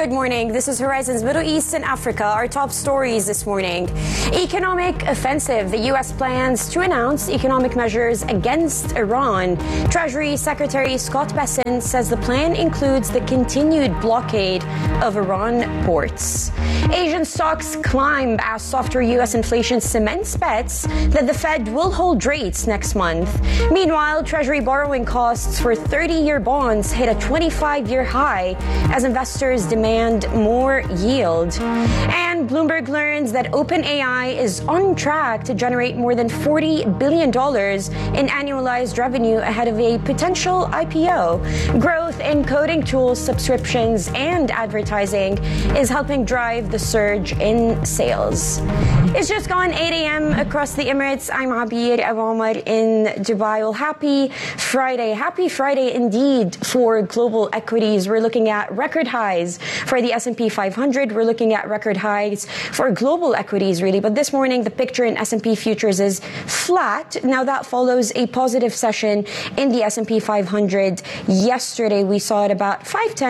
Good morning. This is Horizon's Middle East and Africa. Our top stories this morning. Economic offensive. The U.S. plans to announce economic measures against Iran. Treasury Secretary Scott Bessent says the plan includes the continued blockade of Iran ports. Asian stocks climb as softer U.S. inflation cements bets that the Fed will hold rates next month. Meanwhile, Treasury borrowing costs for 30-year bonds hit a 25-year high as investors demand more yield. And Bloomberg learns that OpenAI is on track to generate more than $40 billion in annualized revenue ahead of a potential IPO. Growth in coding tools, subscriptions, and advertising is helping drive the surge in sales. It's just gone 8 a.m. across the Emirates. I'm Abir Awamar in Dubai. Well, happy Friday. Happy Friday indeed for global equities. We're looking at record highs for the S&P 500. We're looking at record highs for global equities, really. But this morning, the picture in S&P futures is flat. Now, that follows a positive session in the S&P 500. Yesterday, we saw it about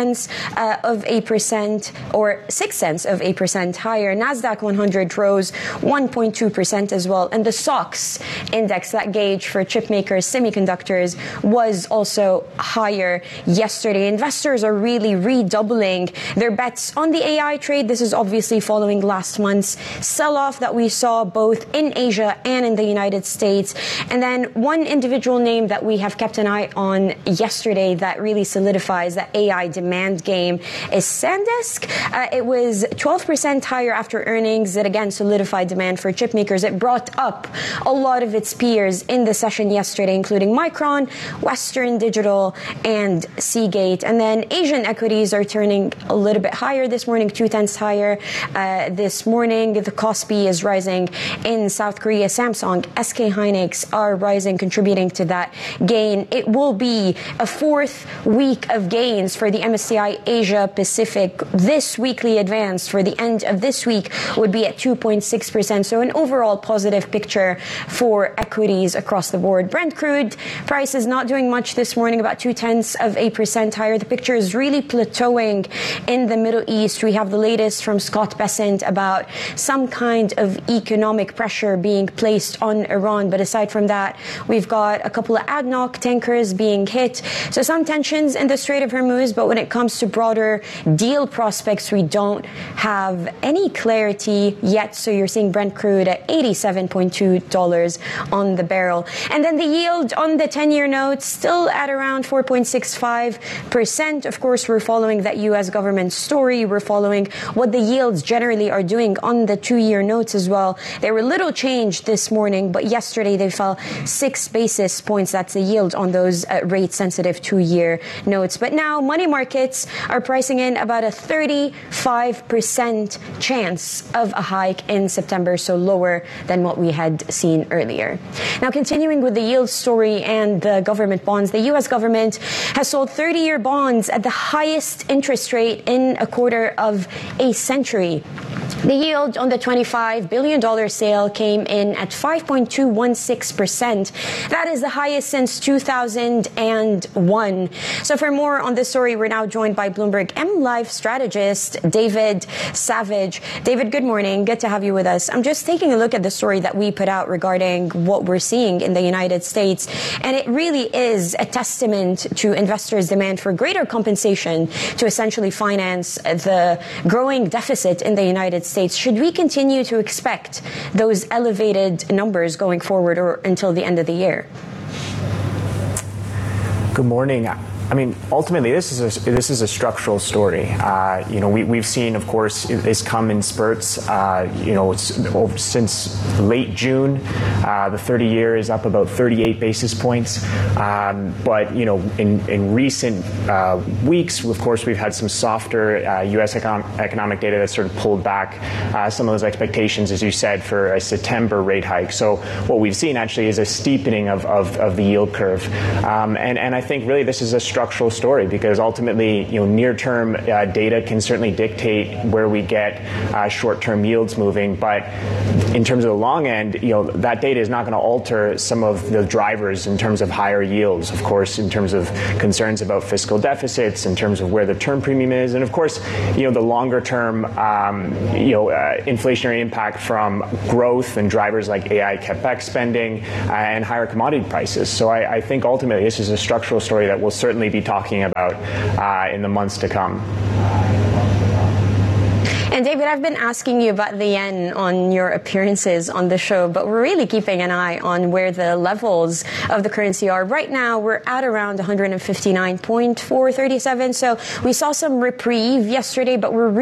0.5% or 0.6% higher. NASDAQ 100 rose 1.2% as well. And the SOX index, that gauge for chip makers, semiconductors, was also higher yesterday. Investors are really redoubling their bets on the AI trade. This is obviously following last month's sell-off that we saw both in Asia and in the United States. And then one individual name that we have kept an eye on yesterday that really solidifies that AI demand game is SanDisk. It was 12% higher after earnings. It again solidified demand for chip makers. It brought up a lot of its peers in the session yesterday, including Micron, Western Digital, and Seagate. And then Asian equities are turning a little bit higher this morning, 0.2 higher this morning. The Kospi is rising in South Korea. Samsung, SK Hynix are rising, contributing to that gain. It will be a fourth week of gains for the MSCI Asia Pacific. This weekly advance for the end of this week would be at 2.6%. So an overall positive picture for equities across the board. Brent crude price is not doing much this morning, about 0.2% higher. The picture is really plateauing in the Middle East. We have the latest from Scott Bessent about some kind of economic pressure being placed on Iran. But aside from that, we've got a couple of ADNOC tankers being hit. So some tensions in the Strait of Hormuz. But when it comes to broader deal prospects, we don't have any clarity yet. So you're seeing Brent crude at $87.2 on the barrel. And then the yield on the 10-year notes still at around 4.65%. Of course, we're following that U.S. government story. We're following what the yields generally are doing on the 2-year notes as well. They were little changed this morning, but yesterday they fell 6 basis points. That's the yield on those rate-sensitive 2-year notes. But now money markets are pricing in about a 35% chance of a hike in September, so lower than what we had seen earlier. Now, continuing with the yield story and the government bonds, the U.S. government has sold 30-year bonds at the highest interest rate in a quarter of a century. The yield on the $25 billion sale came in at 5.216%. That is the highest since 2001. So for more on this story, we're now joined by Bloomberg MLive strategist David Savage. David, good morning. Good to have you with us. I'm just taking a look at the story that we put out regarding what we're seeing in the United States. And it really is a testament to investors' demand for greater compensation to essentially finance the growing deficit in the United States. Should we continue to expect those elevated numbers going forward or until the end of the year? Good morning. I mean, ultimately, this is a structural story. We've seen, of course, this come in spurts. Since late June, the 30-year is up about 38 basis points. But in recent weeks, of course, we've had some softer U.S. economic data that sort of pulled back some of those expectations, as you said, for a September rate hike. So what we've seen actually is a steepening of the yield curve, and I think really this is a structural structural story, because ultimately, near-term data can certainly dictate where we get short-term yields moving. But in terms of the long end, that data is not going to alter some of the drivers in terms of higher yields. Of course, in terms of concerns about fiscal deficits, in terms of where the term premium is, and of course, the longer-term, inflationary impact from growth and drivers like AI CapEx spending and higher commodity prices. So I think ultimately this is a structural story that we'll certainly be talking about in the months to come. And David, I've been asking you about the yen on your appearances on the show, but we're really keeping an eye on where the levels of the currency are. Right now, we're at around 159.437. So we saw some reprieve yesterday, but we're